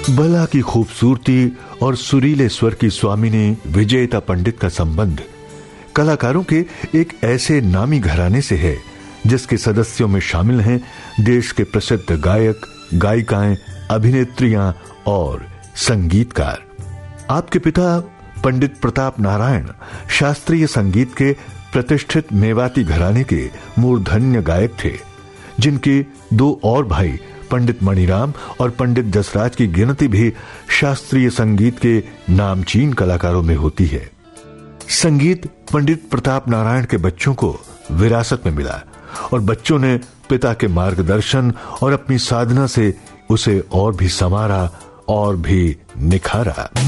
बला की खूबसूरती और सुरीले स्वर की स्वामिनी विजयिता पंडित का संबंध कलाकारों के एक ऐसे नामी घराने से है जिसके सदस्यों में शामिल हैं देश के प्रसिद्ध गायक, गायिकाएं, अभिनेत्रियां और संगीतकार। आपके पिता पंडित प्रताप नारायण शास्त्रीय संगीत के प्रतिष्ठित मेवाती घराने के मूर्धन्य गायक थे, जिनके दो और भाई पंडित मणिराम और पंडित जसराज की गिनती भी शास्त्रीय संगीत के नामचीन कलाकारों में होती है। संगीत पंडित प्रताप नारायण के बच्चों को विरासत में मिला और बच्चों ने पिता के मार्गदर्शन और अपनी साधना से उसे और भी संवारा और भी निखारा।